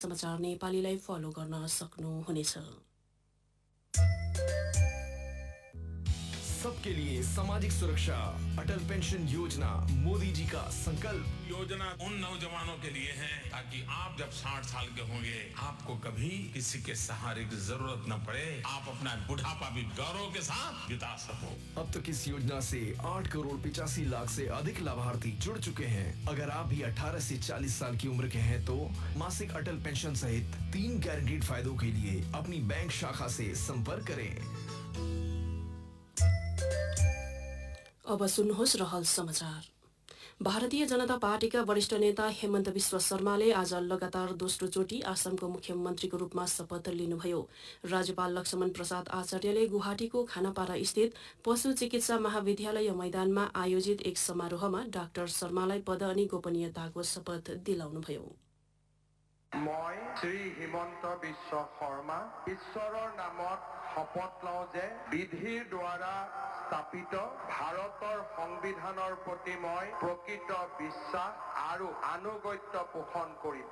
समाचार नेपालीलाई फलो गर्न सक्नुहुनेछ। सबके लिए सामाजिक सुरक्षा, अटल पेंशन योजना मोदी जी का संकल्प। योजना उन नौजवानों के लिए है ताकि आप जब 60 साल के होंगे आपको कभी किसी के सहारे की जरूरत न पड़े, आप अपना बुढ़ापा भी गौरव के साथ बिता सको। अब तक इस योजना से 8 करोड़ 85 लाख से अधिक लाभार्थी जुड़ चुके हैं। अगर आप भी 18 से 40 साल की उम्र के हैं तो मासिक अटल पेंशन सहित 3 गारंटीड फायदों के लिए अपनी बैंक शाखा से संपर्क करें। अब सुन्नुहोस् रहल समाचार। भारतीय जनता पार्टीका वरिष्ठ नेता हेमन्त विश्व शर्माले आज लगातार दोस्रो चोटि आसामको मुख्यमन्त्रीको रूपमा शपथ लिनुभयो। राज्यपाल लक्ष्मण प्रसाद आचार्यले गुवाहाटीको खानापारा स्थित पशु चिकित्सा महाविद्यालय मैदानमा आयोजित एक समारोहमा डाक्टर शर्मालाई पद अनि गोपनीयताको शपथ दिलाउनुभयो। মই শ্ৰী হিমন্ত বিশ্ব শৰ্মা ঈশ্বৰৰ নামত শপত লওঁ যে বিধিৰ দ্বাৰা স্থাপিত ভাৰতৰ সংবিধানৰ প্ৰতি মই প্ৰকৃত বিশ্বাস আৰু আনুগত্য পোষণ কৰিম।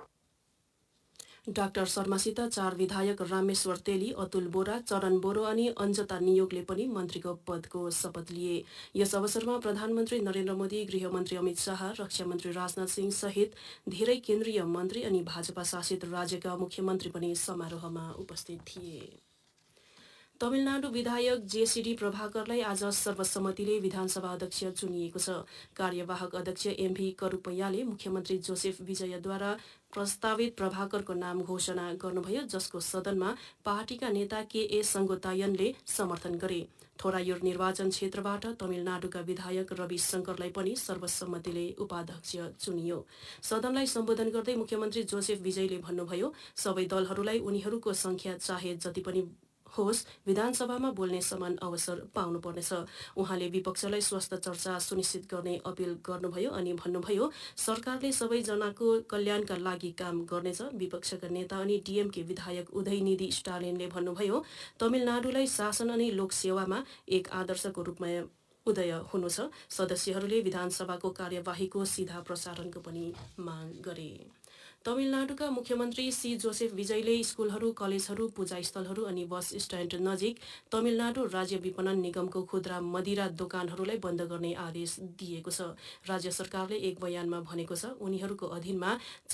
डाक्टर शर्मासित 4 विधायक रामेश्वर तेली, अतुल बोरा, चरण बोरो अनि अञ्जता नियोगले पनि मन्त्रीको पदको शपथ लिए। यस अवसरमा प्रधानमन्त्री नरेन्द्र मोदी, गृहमन्त्री अमित शाह, रक्षामन्त्री राजनाथ सिंह सहित धेरै केन्द्रीय मन्त्री अनि भाजपा शासित राज्यका मुख्यमन्त्री पनि समारोहमा उपस्थित थिए। तमिलनाडु विधायक जेसीडी प्रभाकरलाई आज सर्वसम्मतिले विधानसभा अध्यक्ष चुनिएको छ। कार्यवाहक अध्यक्ष एमभी करुपैयाले मुख्यमन्त्री जोसेफ विजयद्वारा प्रस्तावित प्रभाकरको नाम घोषणा गर्नुभयो, जसको सदनमा पार्टीका नेता केए संगोतायनले समर्थन गरे। थोरायुर निर्वाचन क्षेत्रबाट तमिलनाडुका विधायक रवि शंकरलाई पनि सर्वसम्मतिले उपाध्यक्ष चुनियो। सदनलाई सम्बोधन गर्दै मुख्यमन्त्री जोसेफ विजयले भन्नुभयो, सबै दलहरूलाई उनीहरूको संख्या चाहे जति पनि होस् विधानसभामा बोल्ने समान अवसर पाउनुपर्नेछ। उहाँले विपक्षलाई स्वस्थ चर्चा सुनिश्चित गर्ने अपील गर्नुभयो अनि भन्नुभयो, सरकारले सबैजनाको कल्याणका लागि काम गर्नेछ। विपक्षका नेता अनि डीएमके विधायक उदयनिधि स्टालिनले भन्नुभयो, तमिलनाडुलाई शासन अनि लोकसेवामा एक आदर्शको रूपमा उदय हुनु छ। सदस्यहरूले विधानसभाको कार्यवाहीको सीधा प्रसारणको पनि माग गरे। तमिलनाडुका मुख्यमन्त्री सी जोसेफ विजयले स्कुलहरू, कलेजहरू, पूजास्थलहरू अनि बस स्ट्यान्ड नजिक तमिलनाडु राज्य विपणन निगमको खुद्रा मदिरा दोकानहरूलाई बन्द गर्ने आदेश दिएको छ। राज्य सरकारले एक बयानमा भनेको छ, उनीहरूको अधीनमा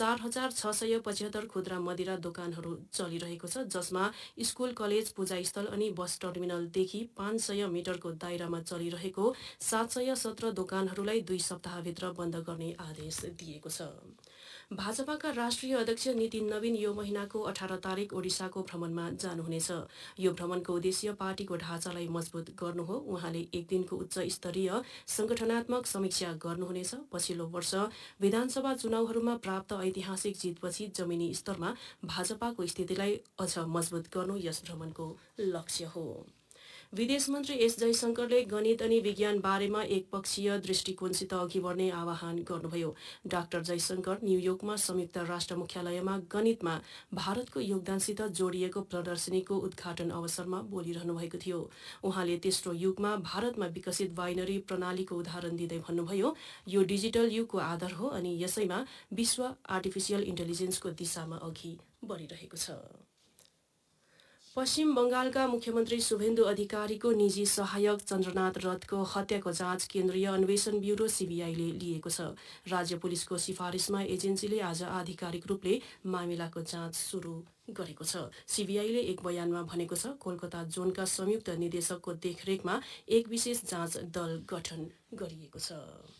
4675 खुद्रा मदिरा दोकानहरू चलिरहेको छ, जसमा स्कुल, कलेज, पूजास्थल अनि बस टर्मिनलदेखि 500 मिटरको दायरामा चलिरहेको 717 दोकानहरूलाई 2 सप्ताहभित्र बन्द गर्ने आदेश दिएको छ। भाजपाका राष्ट्रिय अध्यक्ष नितिन नवीन यो महिनाको 18 तारिक ओडिसाको भ्रमणमा जानुहुनेछ। यो भ्रमणको उद्देश्य पार्टीको ढाँचालाई मजबुत गर्नु हो। उहाँले एक दिनको उच्च स्तरीय संगठनात्मक समीक्षा गर्नुहुनेछ। पछिल्लो वर्ष विधानसभा चुनावहरूमा प्राप्त ऐतिहासिक जितपछि जमिनी स्तरमा भाजपाको स्थितिलाई अझ मजबुत गर्नु यस भ्रमणको लक्ष्य हो। विदेश मन्त्री एस जयशंकरले गणित अनि विज्ञान बारेमा एकपक्षीय दृष्टिकोणसित अघि बढ्ने आह्वान गर्नुभयो। डाक्टर जयशंकर न्युयोर्कमा संयुक्त राष्ट्र मुख्यालयमा गणितमा भारतको योगदानसित जोडिएको प्रदर्शनीको उद्घाटन अवसरमा बोलिरहनु भएको थियो। उहाँले तेस्रो युगमा भारतमा विकसित बाइनरी प्रणालीको उदाहरण दिँदै भन्नुभयो, यो डिजिटल युगको आधार हो अनि यसैमा विश्व आर्टिफिसियल इन्टेलिजेन्सको दिशामा अघि बढिरहेको छ। पश्चिम बंगालका मुख्यमन्त्री शुभेन्दु अधिकारीको निजी सहायक चन्द्रनाथ रथको हत्याको जाँच केन्द्रीय अन्वेषण ब्युरो सीबीआईले लिएको छ। राज्य पुलिसको सिफारिसमा एजेन्सीले आज आधिकारिक रूपले मामिलाको जाँच सुरु गरेको छ। सीबीआईले एक बयानमा भनेको छ, कोलकाता जोनका संयुक्त निर्देशकको देखरेखमा एक विशेष जाँच दल गठन गरिएको छ।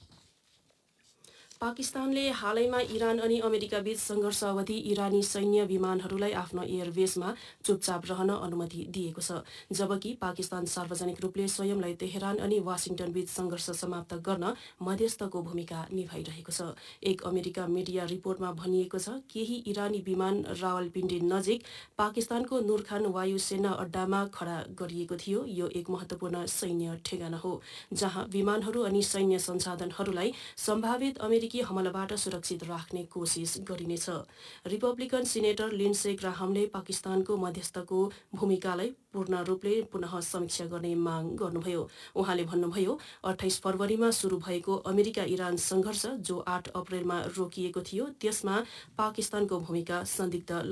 पाकिस्तानले हालैमा इरान अनि अमेरिका बीच सङ्घर्ष अवधि इरानी सैन्य विमानहरूलाई आफ्नो एयरबेसमा चुपचाप रहन अनुमति दिएको छ, जबकि पाकिस्तान सार्वजनिक रूपले स्वयंलाई तेहरान अनि वाशिंगटन बीच सङ्घर्ष समाप्त गर्न मध्यस्थको भूमिका निभाइरहेको छ। एक अमेरिका मिडिया रिपोर्टमा भनिएको छ, केही इरानी विमान रावलपिण्डी नजिक पाकिस्तानको नूरखान वायुसेना अड्डामा खडा गरिएको थियो। यो एक महत्त्वपूर्ण सैन्य ठेगाना हो, जहाँ विमानहरू अनि सैन्य संसाधनहरूलाई सम्भावित अमेरिकी हमलाबाट सुरक्षित राख्ने कोसिस गरिनेछ। रिपब्लिकन सिनेटर लिन्डसे ग्राहमले पाकिस्तानको मध्यस्थको भूमिकालाई पूर्ण रूपले पुनः समीक्षा गर्ने माग गर्नुभयो। उहाँले भन्नुभयो, 28 फरवरीमा सुरु भएको अमेरिका इरान सङ्घर्ष जो 8 अप्रेलमा रोकिएको थियो, त्यसमा पाकिस्तानको भूमिका संदिग्ध